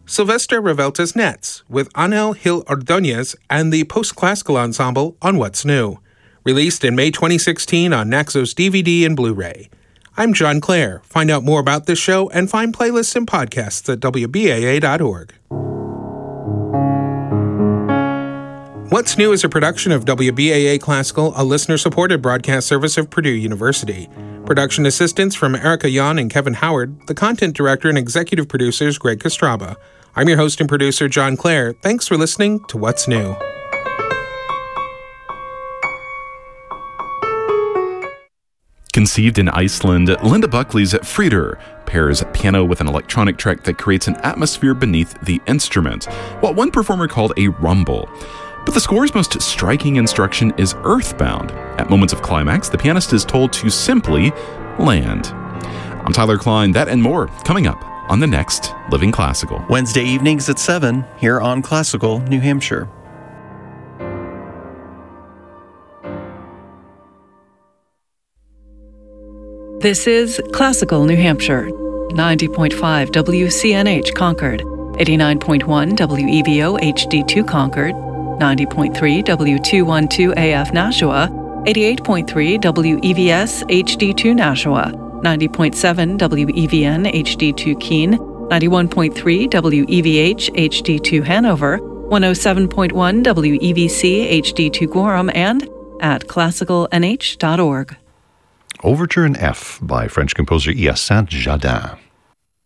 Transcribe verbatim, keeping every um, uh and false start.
Sylvester Revuelta's Nets with Anel Gil Ordóñez and the Post-Classical Ensemble on What's New. Released in May twenty sixteen on Naxos D V D and Blu-ray. I'm John Clare. Find out more about this show and find playlists and podcasts at W B A A dot org. What's New is a production of W B A A Classical, a listener-supported broadcast service of Purdue University. Production assistance from Erica Yon and Kevin Howard. The content director and executive producer is Greg Kostraba. I'm your host and producer, John Clare. Thanks for listening to What's New. Conceived in Iceland, Linda Buckley's Frieder pairs piano with an electronic track that creates an atmosphere beneath the instrument, what one performer called a rumble. But the score's most striking instruction is earthbound. At moments of climax, the pianist is told to simply land. I'm Tyler Klein. That and more coming up on the next Living Classical. Wednesday evenings at seven here on Classical New Hampshire. This is Classical New Hampshire, ninety point five W C N H Concord, eighty-nine point one W E V O H D two Concord, ninety point three W two twelve A F Nashua, eighty-eight point three W E V S H D two Nashua, ninety point seven W E V N H D two Keene, ninety-one point three W E V H H D two Hanover, one oh seven point one W E V C H D two Gorham, and at classical n h dot org. Overture in F by French composer Hyacinthe Jardin.